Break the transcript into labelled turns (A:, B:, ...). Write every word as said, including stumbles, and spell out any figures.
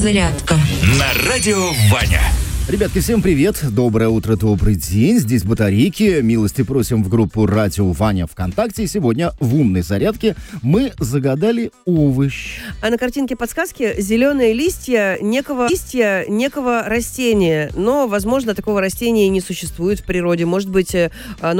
A: Зарядка
B: на радио Ваня.
C: Ребятки, всем привет, доброе утро, добрый день, здесь батарейки, милости просим в группу «Радио Ваня» ВКонтакте. Сегодня в умной зарядке мы загадали овощ.
D: А на картинке подсказки зеленые листья некого, листья некого растения, но, возможно, такого растения и не существует в природе, может быть, оно